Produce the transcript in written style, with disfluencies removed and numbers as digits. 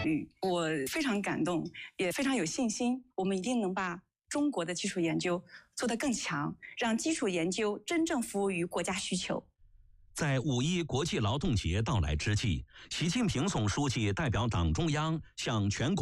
率。我非常感动，也非常有信心，我们一定能把中国的基础研究做得更强，让基础研究真正服务于国家需求。 在5·1国际劳动节到来之际，习近平总书记代表党中央向全国